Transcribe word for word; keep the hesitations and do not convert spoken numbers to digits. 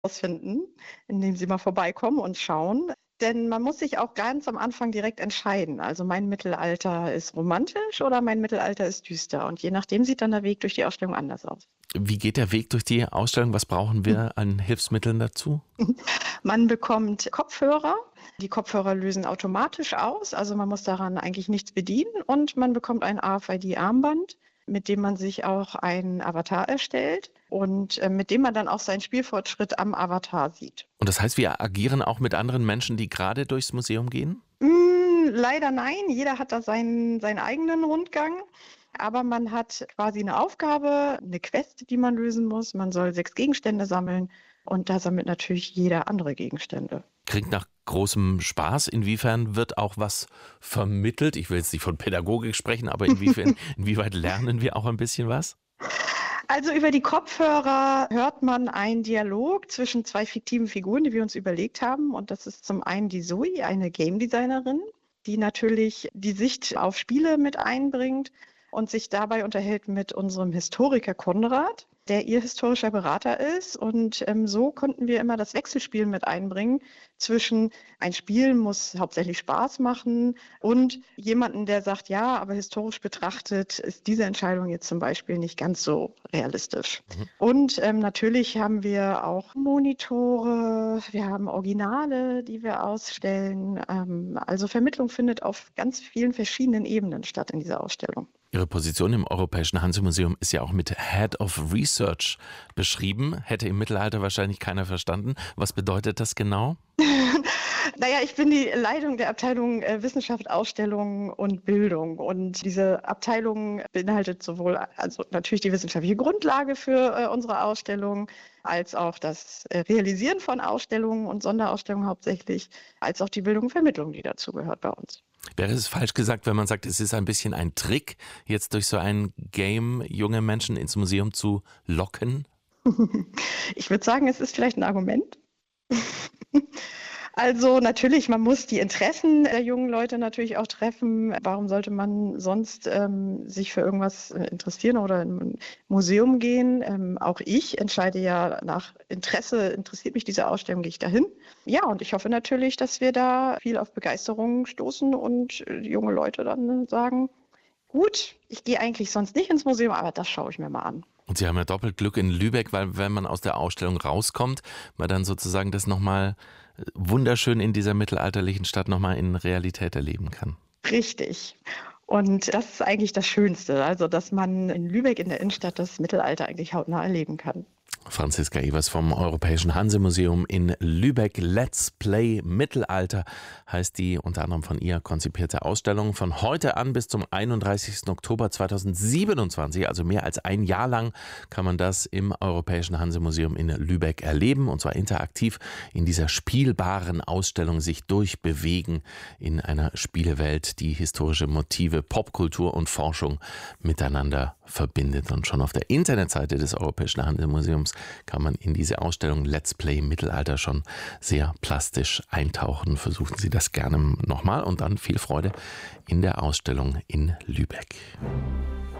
rausfinden, indem Sie mal vorbeikommen und schauen. Denn man muss sich auch ganz am Anfang direkt entscheiden. Also mein Mittelalter ist romantisch oder mein Mittelalter ist düster. Und je nachdem sieht dann der Weg durch die Ausstellung anders aus. Wie geht der Weg durch die Ausstellung? Was brauchen wir an Hilfsmitteln dazu? Man bekommt Kopfhörer. Die Kopfhörer lösen automatisch aus. Also man muss daran eigentlich nichts bedienen. Und man bekommt ein A F I D-Armband, mit dem man sich auch einen Avatar erstellt und äh, mit dem man dann auch seinen Spielfortschritt am Avatar sieht. Und das heißt, wir agieren auch mit anderen Menschen, die gerade durchs Museum gehen? Mm, leider nein, jeder hat da seinen, seinen eigenen Rundgang. Aber man hat quasi eine Aufgabe, eine Quest, die man lösen muss. Man soll sechs Gegenstände sammeln und da sammelt natürlich jeder andere Gegenstände. Klingt nach großem Spaß. Inwiefern wird auch was vermittelt? Ich will jetzt nicht von Pädagogik sprechen, aber inwiefern, inwieweit lernen wir auch ein bisschen was? Also über die Kopfhörer hört man einen Dialog zwischen zwei fiktiven Figuren, die wir uns überlegt haben. Und das ist zum einen die Zoe, eine Game Designerin, die natürlich die Sicht auf Spiele mit einbringt und sich dabei unterhält mit unserem Historiker Konrad, der ihr historischer Berater ist. Und ähm, so konnten wir immer das Wechselspiel mit einbringen zwischen ein Spiel muss hauptsächlich Spaß machen und jemanden, der sagt, ja, aber historisch betrachtet ist diese Entscheidung jetzt zum Beispiel nicht ganz so realistisch. Mhm. Und ähm, natürlich haben wir auch Monitore, wir haben Originale, die wir ausstellen. Ähm, also Vermittlung findet auf ganz vielen verschiedenen Ebenen statt in dieser Ausstellung. Ihre Position im Europäischen Hansemuseum ist ja auch mit Head of Research beschrieben. Hätte im Mittelalter wahrscheinlich keiner verstanden. Was bedeutet das genau? Naja, ich bin die Leitung der Abteilung äh, Wissenschaft, Ausstellung und Bildung. Und diese Abteilung beinhaltet sowohl also natürlich die wissenschaftliche Grundlage für äh, unsere Ausstellung, als auch das äh, Realisieren von Ausstellungen und Sonderausstellungen hauptsächlich, als auch die Bildung und Vermittlung, die dazu gehört bei uns. Wäre es falsch gesagt, wenn man sagt, es ist ein bisschen ein Trick, jetzt durch so ein Game junge Menschen ins Museum zu locken? Ich würde sagen, es ist vielleicht ein Argument. Also natürlich, man muss die Interessen der jungen Leute natürlich auch treffen. Warum sollte man sonst ähm, sich für irgendwas interessieren oder in ein Museum gehen? Ähm, auch ich entscheide ja nach Interesse, interessiert mich diese Ausstellung, gehe ich dahin. Ja, und ich hoffe natürlich, dass wir da viel auf Begeisterung stoßen und äh, junge Leute dann sagen, gut, ich gehe eigentlich sonst nicht ins Museum, aber das schaue ich mir mal an. Und Sie haben ja doppelt Glück in Lübeck, weil wenn man aus der Ausstellung rauskommt, man dann sozusagen das nochmal wunderschön in dieser mittelalterlichen Stadt nochmal in Realität erleben kann. Richtig. Und das ist eigentlich das Schönste, also dass man in Lübeck in der Innenstadt das Mittelalter eigentlich hautnah erleben kann. Franziska Evers vom Europäischen Hansemuseum in Lübeck. Let's Play Mittelalter heißt die unter anderem von ihr konzipierte Ausstellung. Von heute an bis zum einunddreißigsten Oktober zweitausendsiebenundzwanzig, also mehr als ein Jahr lang, kann man das im Europäischen Hansemuseum in Lübeck erleben. Und zwar interaktiv in dieser spielbaren Ausstellung sich durchbewegen in einer Spielewelt, die historische Motive, Popkultur und Forschung miteinander verbindet. Und schon auf der Internetseite des Europäischen Hansemuseums kann man in diese Ausstellung Let's Play Mittelalter schon sehr plastisch eintauchen. Versuchen Sie das gerne nochmal und dann viel Freude in der Ausstellung in Lübeck.